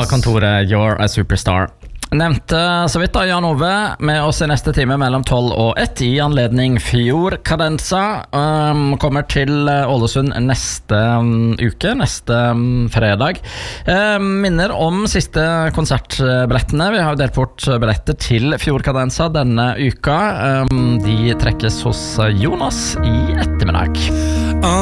kontoret You're a Superstar. Nevnte så vidt da Jan Ove med oss I neste time mellom 12 og 1 I anledning Fjord Cadenza. Kommer til Ålesund neste uke, neste fredag. Minner om siste konsertbillettene. Vi har delt bort billetter til Fjord Cadenza denne uka. De trekkes hos Jonas I ettermiddag.